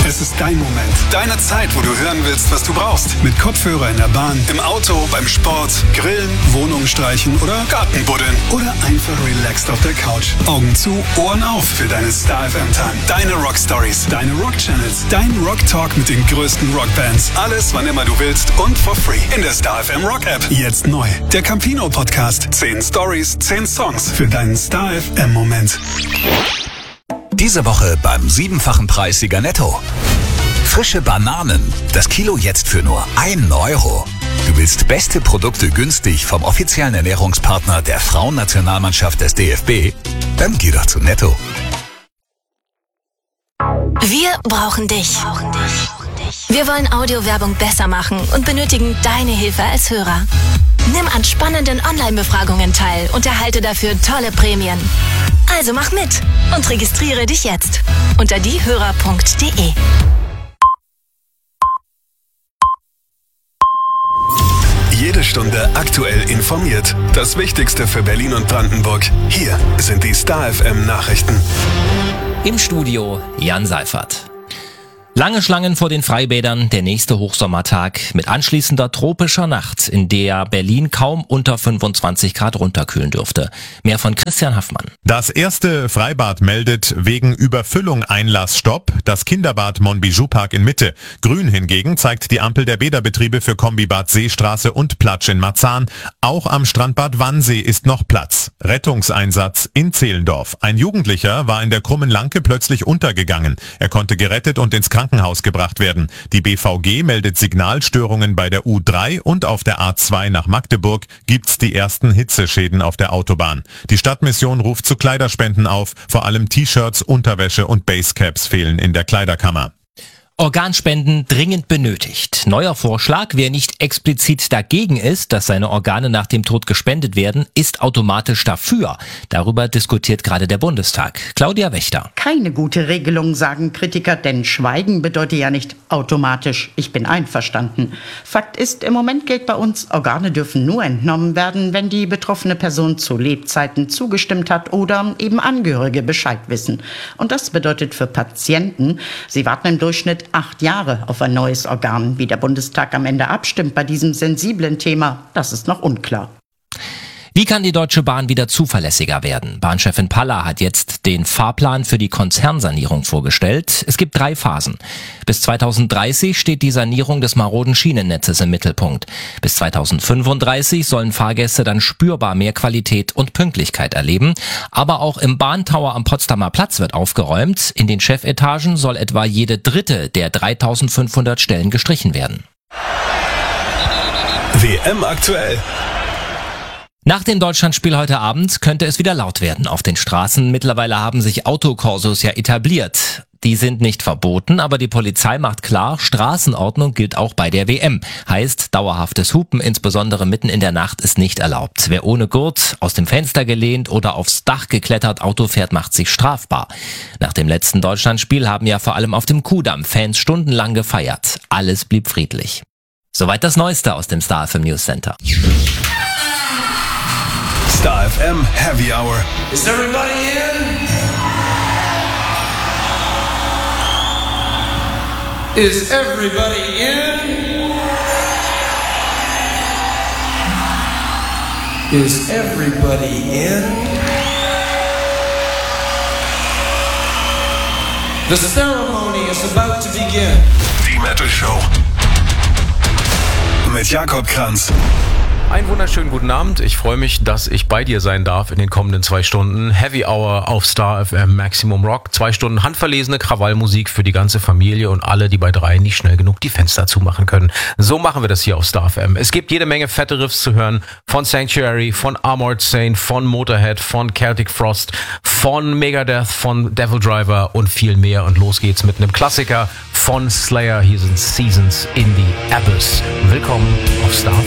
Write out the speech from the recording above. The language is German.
Es ist dein Moment, deine Zeit, wo du hören willst, was du brauchst. Mit Kopfhörer in der Bahn, im Auto, beim Sport, Grillen, Wohnung streichen oder Gartenbuddeln. Oder einfach relaxed auf der Couch. Augen zu, Ohren auf für deine Star FM Time. Deine Rock Stories, deine Rock Channels, dein Rock Talk mit den größten Rockbands. Alles, wann immer du willst und for free. In der Star FM Rock App. Jetzt neu. Der Campino Podcast. 10 Stories, 10 Songs für deinen Star FM Moment. Diese Woche beim 7-fachen Preissieger Netto. Frische Bananen. Das Kilo jetzt für nur 1 Euro. Du willst beste Produkte günstig vom offiziellen Ernährungspartner der Frauennationalmannschaft des DFB? Dann geh doch zu Netto. Wir brauchen dich. Wir wollen Audiowerbung besser machen und benötigen deine Hilfe als Hörer. Nimm an spannenden Online-Befragungen teil und erhalte dafür tolle Prämien. Also mach mit und registriere dich jetzt unter diehörer.de. Jede Stunde aktuell informiert. Das Wichtigste für Berlin und Brandenburg. Hier sind die Star FM Nachrichten. Im Studio Jan Seifert. Lange Schlangen vor den Freibädern, der nächste Hochsommertag mit anschließender tropischer Nacht, in der Berlin kaum unter 25 Grad runterkühlen dürfte. Mehr von Christian Haffmann. Das erste Freibad meldet wegen Überfüllung Einlassstopp, das Kinderbad Monbijou-Park in Mitte. Grün hingegen zeigt die Ampel der Bäderbetriebe für Kombibad Seestraße und Platsch in Marzahn. Auch am Strandbad Wannsee ist noch Platz. Rettungseinsatz in Zehlendorf. Ein Jugendlicher war in der Krummen Lanke plötzlich untergegangen. Er konnte gerettet und ins Krankenhaus gebracht werden. Die BVG meldet Signalstörungen bei der U3 und auf der A2 nach Magdeburg gibt's die ersten Hitzeschäden auf der Autobahn. Die Stadtmission ruft zu Kleiderspenden auf. Vor allem T-Shirts, Unterwäsche und Basecaps fehlen in der Kleiderkammer. Organspenden dringend benötigt. Neuer Vorschlag: Wer nicht explizit dagegen ist, dass seine Organe nach dem Tod gespendet werden, ist automatisch dafür. Darüber diskutiert gerade der Bundestag. Claudia Wächter. Keine gute Regelung, sagen Kritiker, denn Schweigen bedeutet ja nicht automatisch, ich bin einverstanden. Fakt ist, im Moment gilt bei uns, Organe dürfen nur entnommen werden, wenn die betroffene Person zu Lebzeiten zugestimmt hat oder eben Angehörige Bescheid wissen. Und das bedeutet für Patienten, sie warten im Durchschnitt 8 Jahre auf ein neues Organ. Wie der Bundestag am Ende abstimmt bei diesem sensiblen Thema, das ist noch unklar. Wie kann die Deutsche Bahn wieder zuverlässiger werden? Bahnchefin Palla hat jetzt den Fahrplan für die Konzernsanierung vorgestellt. Es gibt 3 Phasen. Bis 2030 steht die Sanierung des maroden Schienennetzes im Mittelpunkt. Bis 2035 sollen Fahrgäste dann spürbar mehr Qualität und Pünktlichkeit erleben. Aber auch im Bahntower am Potsdamer Platz wird aufgeräumt. In den Chefetagen soll etwa jede dritte der 3500 Stellen gestrichen werden. WM aktuell. Nach dem Deutschlandspiel heute Abend könnte es wieder laut werden auf den Straßen. Mittlerweile haben sich Autokorsos ja etabliert. Die sind nicht verboten, aber die Polizei macht klar, Straßenordnung gilt auch bei der WM. Heißt, dauerhaftes Hupen, insbesondere mitten in der Nacht, ist nicht erlaubt. Wer ohne Gurt, aus dem Fenster gelehnt oder aufs Dach geklettert Auto fährt, macht sich strafbar. Nach dem letzten Deutschlandspiel haben ja vor allem auf dem Kudamm Fans stundenlang gefeiert. Alles blieb friedlich. Soweit das Neueste aus dem Star FM News Center. Star FM Heavy Hour. Is everybody in? Is everybody in? Is everybody in? The ceremony is about to begin. Die Metal Show. Mit Jakob Kranz. Einen wunderschönen guten Abend. Ich freue mich, dass ich bei dir sein darf in den kommenden 2 Stunden. Heavy Hour auf Star FM Maximum Rock. 2 Stunden handverlesene Krawallmusik für die ganze Familie und alle, die bei 3 nicht schnell genug die Fenster zumachen können. So machen wir das hier auf Star FM. Es gibt jede Menge fette Riffs zu hören. Von Sanctuary, von Armored Saint, von Motorhead, von Celtic Frost, von Megadeth, von Devil Driver und viel mehr. Und los geht's mit einem Klassiker von Slayer. Hier sind Seasons in the Abyss. Willkommen auf Star FM.